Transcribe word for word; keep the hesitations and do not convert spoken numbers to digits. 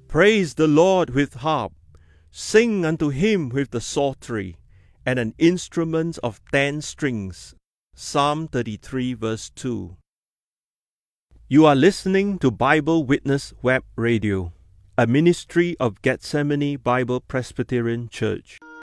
Praise the Lord with harp. Sing unto him with the psaltery, and an instrument of ten strings. Psalm thirty-three verse two. You are listening to Bible Witness Web Radio, a ministry of Gethsemane Bible Presbyterian Church.